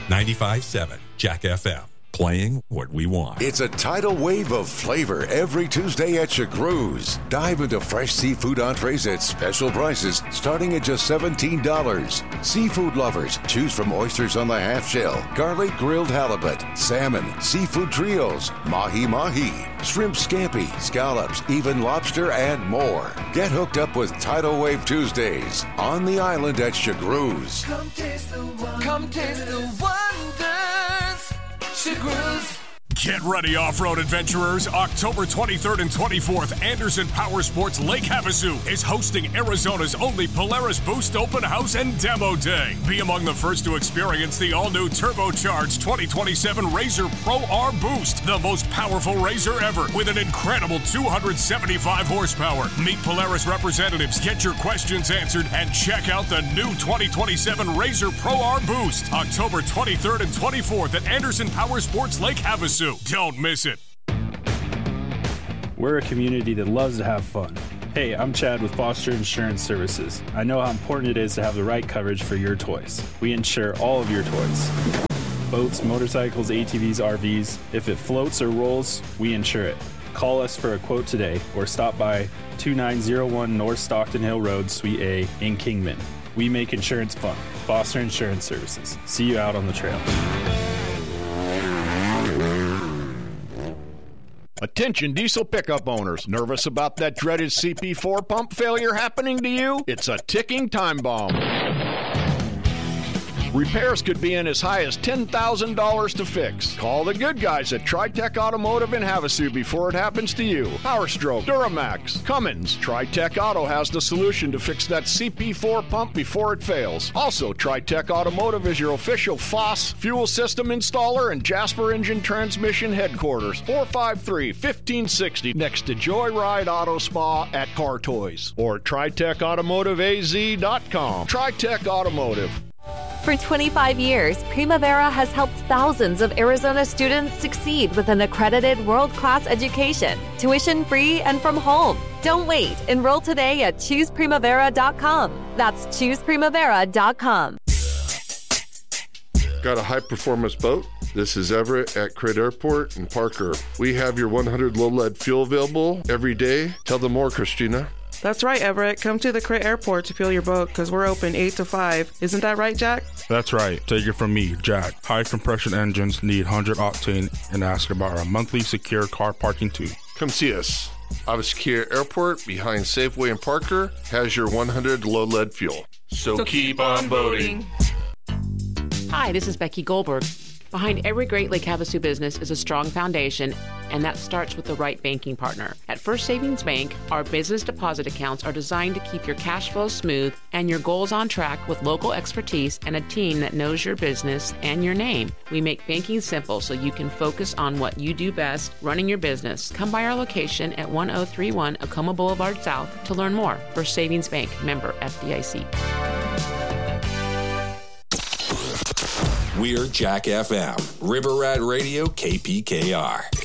95.7 Jack FM. Playing what we want. It's a tidal wave of flavor every Tuesday at Chagru's. Dive into fresh seafood entrees at special prices starting at just $17. Seafood lovers, choose from oysters on the half shell, garlic grilled halibut, salmon, seafood trios, mahi-mahi, shrimp scampi, scallops, even lobster, and more. Get hooked up with Tidal Wave Tuesdays on the island at Chagru's. Come taste the wonders. Chagru's. Get ready, off-road adventurers. October 23rd and 24th, Anderson Power Sports Lake Havasu is hosting Arizona's only Polaris Boost Open House and Demo Day. Be among the first to experience the all-new turbocharged 2027 RZR Pro R Boost, the most powerful RZR ever, with an incredible 275 horsepower. Meet Polaris representatives, get your questions answered, and check out the new 2027 RZR Pro R Boost. October 23rd and 24th at Anderson Power Sports Lake Havasu. Don't miss it. We're a community that loves to have fun. Hey, I'm Chad with Foster Insurance Services. I know how important it is to have the right coverage for your toys. We insure all of your toys. Boats, motorcycles, ATVs, RVs. If it floats or rolls, we insure it. Call us for a quote today or stop by 2901 North Stockton Hill Road, Suite A in Kingman. We make insurance fun. Foster Insurance Services. See you out on the trail. Attention diesel pickup owners. Nervous about that dreaded CP4 pump failure happening to you? It's a ticking time bomb. Repairs could be in as high as $10,000 to fix. Call the good guys at TriTech Automotive in Havasu before it happens to you. PowerStroke, Duramax, Cummins. TriTech Auto has the solution to fix that CP4 pump before it fails. Also, TriTech Automotive is your official FOSS fuel system installer and Jasper Engine Transmission headquarters. 453-1560 next to Joyride Auto Spa at Car Toys. Or TriTechAutomotiveAZ.com. TriTech Automotive. For 25 years, Primavera has helped thousands of Arizona students succeed with an accredited world-class education, tuition-free and from home. Don't wait. Enroll today at ChoosePrimavera.com. That's ChoosePrimavera.com. Got a high-performance boat? This is Everett at Crit Airport in Parker. We have your 100 low-lead fuel available every day. Tell them more, Christina. That's right, Everett. Come to the Crit Airport to fuel your boat because we're open 8 to 5. Isn't that right, Jack? That's right. Take it from me, Jack. High compression engines need 100 octane and ask about our monthly secure car parking too. Come see us. Secure Airport behind Safeway in Parker has your 100 low-lead fuel. So keep on boating. Hi, this is Becky Goldberg. Behind every great Lake Havasu business is a strong foundation, and that starts with the right banking partner. At First Savings Bank, our business deposit accounts are designed to keep your cash flow smooth and your goals on track with local expertise and a team that knows your business and your name. We make banking simple so you can focus on what you do best, running your business. Come by our location at 1031 Acoma Boulevard South to learn more. First Savings Bank, member FDIC. We're Jack FM, River Rat Radio, KPKR.